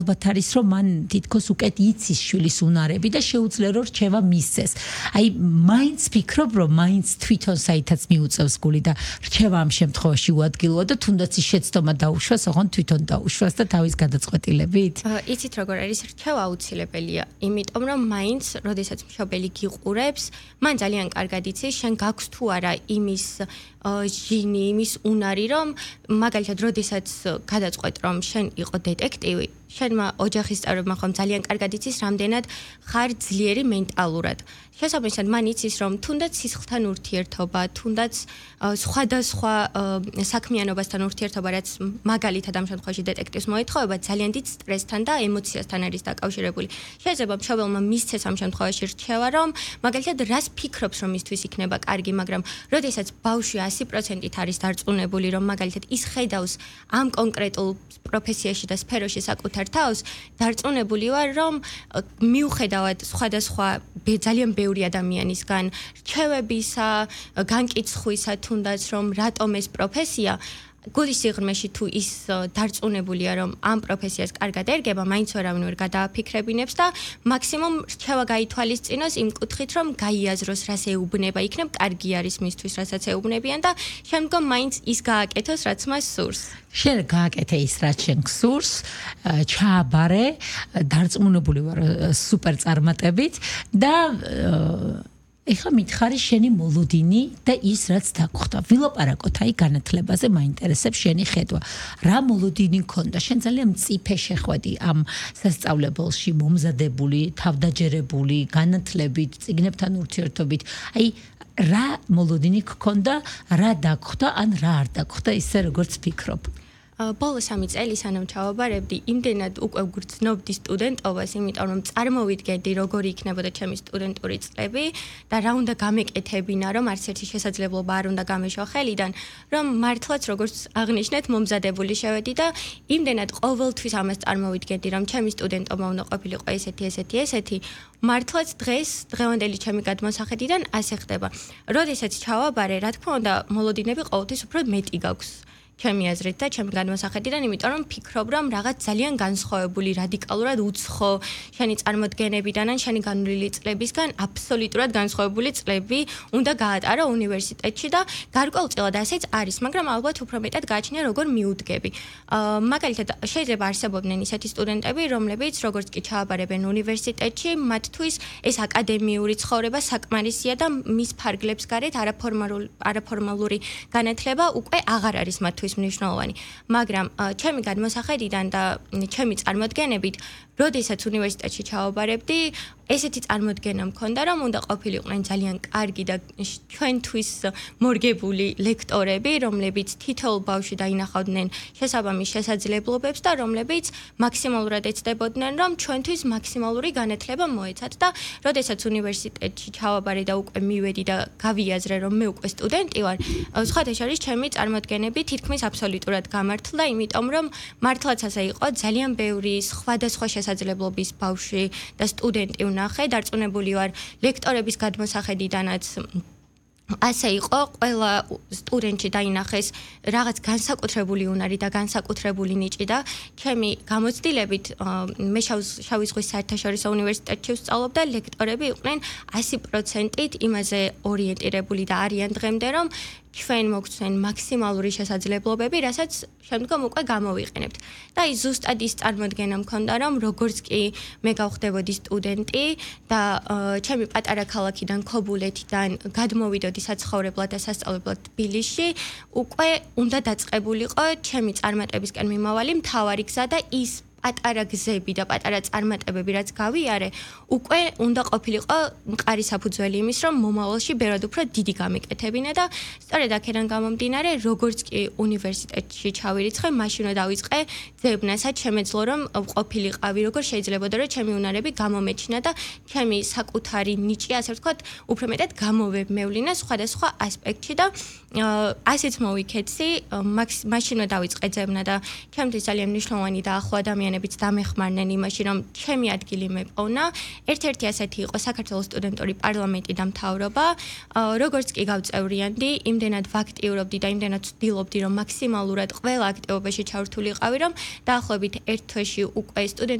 ალბათ არის რომ მან თითქოს უკეთ იცის შვილის უნარები და შეუძლია რომ რჩევა მისცეს. აი მაინც ფიქრობ რომ მაინც თვითონ საითაც მიუწევს გული და რჩევა ამ შემთხვევაში უადგილოა და თუნდაც ის შეცდომა დაუშვას, ოღონდ თვითონ დაუშვას და თავის გადაწყვეტილებით. იცით როგორ არის რჩევა აუცილებელია, იმიტომ რომ მაინც როდესაც მშობელი გიყურებს, მან ძალიან კარგად იცის შენ გაქვს თუ არა იმის ჟინი, იმის უნარი, რომ მაგალითად როდესაც გადაწყვეტ რომ შენ იყო დეტექტივი, შენმა ოჯახის წევრებმა ხომ ძალიან კარგად იცის, რამდენად ხარ ძლიერი მენტალურად. შესაბამისად, მან იცის, რომ თუნდაც სისხლთან ურთიერთობა, თუნდაც სხვადასხვა საქმიანობასთან ურთიერთობა, რაც მაგალითად ამ შემთხვევაში დეტექტივს მოეთხოვება, ძალიან დიდ სტრესთან და ემოციასთან არის დაკავშირებული. შეიძლება მშობელმა მისცეს ამ შემთხვევაში რჩევა, რომ მაგალითად რას ფიქრობს, რომ მისთვის იქნება კარგი, მაგრამ როდესაც ბავშვი 100%-ით არის დარწმუნებული, რომ მაგალითად ის ხედავს ამ კონკრეტულ პროფესიაში და სფეროში საკუთარ თავს, დარწმუნებული ვარ, რომ მიუხედავად სხვადასხვა ძალიან ბევრი ადამიანისგან რჩევებისა, განკიცხვისა, თუნდაც რომ რატომ ეს პროფესია გულის სიღრმეში თუ ის დარწმუნებულია რომ ამ პროფესიას კარგად ერგება, მაინც ვერავინ ვერ გადააფიქრებინებს და მაქსიმუმ რჩევა გაითვალისწინოს იმ კუთხით რომ გაიაზროს რას ეუბნება, იქნებ კარგი არის მისთვის რასაც ეუბნებიან და შემდგომ მაინც ის გააკეთოს რაც მას სურს. შენ გააკეთე ის რაც შენ გსურს, ჩააბარე, დარწმუნებული ვარ სუპერ წარმატებით და ეხლა მითხარი შენი მოლოდინი და ის რაც დაგხვდა. ვილაპარაკოთ აი განათლებაზე, მაინტერესებს შენი ხედვა. რა მოლოდინი მქონდა? შენ ძალიან მწიფე შეხვედი ამ სასწავლებელში, მომზადებული, თავდაჯერებული, განათლებით, წიგნებთან ურთიერთობით. აი რა მოლოდინი გქონდა, რა დაგხვდა, ან რა არ დაგხვდა, ისე როგორც ფიქრობ. ბოლო 3 წელი სანამ ჩავაბარებდი, იმდენად უკვე გრძნობდი სტუდენტობას, იმიტომ რომ წარმოვიდგენდი როგორი იქნებოდა ჩემი სტუდენტური წლები და რა უნდა გამეკეთებინა, რომ არც ერთი შესაძლებლობა არ უნდა გამეშვა ხელიდან, რომ მართლაც როგორც აღნიშნეთ, მომზადებული შევედი და იმდენად ყოველთვის ამას წარმოვიდგენდი, რომ ჩემი სტუდენტობა უნდა ყოფილიყო ესეთი, მართლაც დღევანდელი ჩემი გადმოსახედიდან ასე ხდება. როდესაც ჩავაბარე, რა თქმა უნდა, მოლოდინები ყოველთვის უფრო მეტი გაქვს. ჩემი აზრით და ჩემი განმოსახედიდან, იმიტომ რომ ფიქრობ, რომ რაღაც ძალიან განსხვავებული, რადიკალურად უცხო შენი წარმოდგენებიდან ან შენი განვლილი წლებისგან აბსოლუტურად განსხვავებული წლები უნდა გაატარო უნივერსიტეტში და გარკვეულწილად ასეც არის, მაგრამ ალბათ უფრო მეტად გააჩნია როგორ მიუდგები. მაგალითად, შეიძლება არსებობდნენ ისეთი სტუდენტები, რომლებიც როგორც კი ჩააბარებენ უნივერსიტეტში, მათთვის ეს აკადემიური ცხოვრება საკმარისია და მის ფარგლებს გარეთ არაფორმალური განათლება უკვე აღარ არის მათთვის მნიშვნელოვანი, მაგრამ ჩემი გადმოსახედიდან და ჩემი წარმოდგენებით, როდესაც უნივერსიტეტში ჩავაბარებდი, ესეთი წარმოდგენა მქონდა, რომ უნდა ყოფილიყვნენ ძალიან კარგი და ჩვენთვის მორგებული ლექტორები, რომლებიც თითოეულ ბავშვი დაინახავდნენ შესაბამის შესაძლებლობებს და რომლებიც მაქსიმალურად ეცდებოდნენ, რომ ჩვენთვის მაქსიმალური განათლება მოეცათ და როდესაც უნივერსიტეტში ჩავაბარე და უკვე მივედი და გავიაზრე, რომ მე უკვე სტუდენტი ვარ, სხვათა შორის ჩემი წარმოდგენები თითქმის აბსოლუტურად გამართლდა, იმიტომ რომ მართლაც ასე იყო, ძალიან ბევრი სხვადასხვა შესაძლებლობის ბავშვი და სტუდენტი ვნახე, დარწმუნებული ვარ ლექტორების გადმოსახედიდანაც ასე იყო, ყველა სტუდენტში დაინახეს რაღაც განსაკუთრებული უნარი და განსაკუთრებული ნიჭი და ჩემი გამოცდილებით მე შავი ზღვის საერთაშორისო უნივერსიტეტში ვსწავლობ და ლექტორები იყვნენ 100%-ით იმაზე ორიენტირებული და არიან დღემდე, რომ ჩვენ მოგცენ მაქსიმალური შესაძლებლობები, რასაც შემდგომ უკვე გამოვიყენებთ. და ის ზუსტად ის წარმოდგენა მქონდა, რომ როგორც კი მე გავხდებოდი სტუდენტი და ჩემი პატარა ქალაქიდან, ქობულეთიდან გადმოვიდოდი საცხოვრებლად და სასწავლებლად თბილისში, უკვე უნდა დაწყებულიყო ჩემი წარმატებისკენ მიმავალი მთავარი გზა და ის პატარა გზები და პატარა წარმატებები, რაც გავიარე, უკვე უნდა ყოფილიყო მყარი საფუძველი იმის, რომ მომავალში ბევრად უფრო დიდი გამეკეთებინა და სწორედ აქედან გამომდინარე, როგორც კი უნივერსიტეტში ჩავირიცხე, მაშინვე დავიწყე ძებნასაც შემეძლო, რომ ყოფილიყავი, როგორ შეიძლებოდა, რომ ჩემი უნარები გამომეჩინა და ჩემი საკუთარი ნიჭი, ასე ვთქვათ, უფრო მეტად გამოვემევლინა სხვადასხვა ასპექტში და ასეც მოვიქეცი, მაშინვე დავიწყე ძებნა და ჩემთვის ძალიან მნიშვნელოვანი და ახლო ადამიანი ადამიანებიც დამეხმარნენ იმაში, რომ ჩემი ადგილი მეპოვნა. ერთ-ერთი ასეთი იყო საქართველოს სტუდენტური პარლამენტი და მთავრობა. როგორც კი გავწევრიანდი, იმდენად ვაქტიურობდი და იმდენად ვცდილობდი, რომ მაქსიმალურად ყველა აქტივობაში ჩართულიყავი, რომ დაახლოებით ერთ თვეში უკვე